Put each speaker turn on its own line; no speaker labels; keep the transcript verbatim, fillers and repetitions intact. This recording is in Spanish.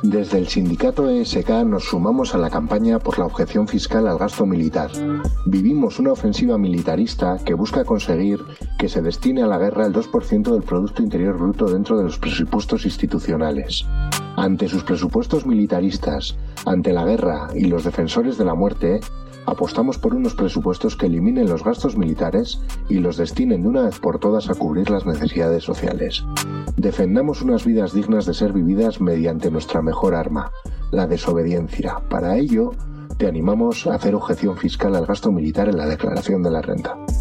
Desde el sindicato E S K nos sumamos a la campaña por la objeción fiscal al gasto militar. Vivimos una ofensiva militarista que busca conseguir que se destine a la guerra el dos por ciento del Producto Interior Bruto dentro de los presupuestos institucionales. Ante sus presupuestos militaristas, ante la guerra y los defensores de la muerte, apostamos por unos presupuestos que eliminen los gastos militares y los destinen de una vez por todas a cubrir las necesidades sociales. Defendamos unas vidas dignas de ser vividas mediante nuestra mejor arma, la desobediencia. Para ello, te animamos a hacer objeción fiscal al gasto militar en la declaración de la renta.